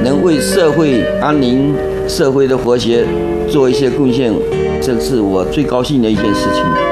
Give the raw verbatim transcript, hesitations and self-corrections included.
能为社会安宁、社会的和谐做一些贡献，这是我最高兴的一件事情。